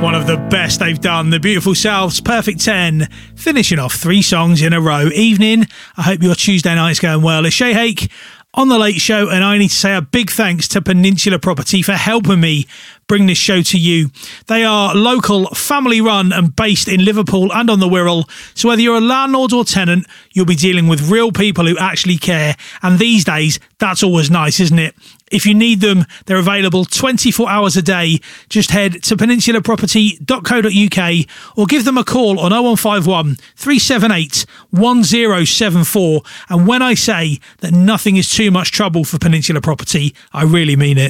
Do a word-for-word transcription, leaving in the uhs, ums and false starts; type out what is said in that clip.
One of the best they've done, the Beautiful Selves, Perfect ten, finishing off three songs in a row. Evening, I hope your Tuesday night's going well. It's Shay Hake on The Late Show, and I need to say a big thanks to Peninsula Property for helping me bring this show to you. They are local, family run and based in Liverpool and on the Wirral, so whether you're a landlord or tenant, you'll be dealing with real people who actually care, and these days, that's always nice, isn't it? If you need them, they're available twenty-four hours a day. Just head to peninsula property dot co dot uk or give them a call on oh one five one, three seven eight, one oh seven four. And when I say that nothing is too much trouble for Peninsula Property, I really mean it.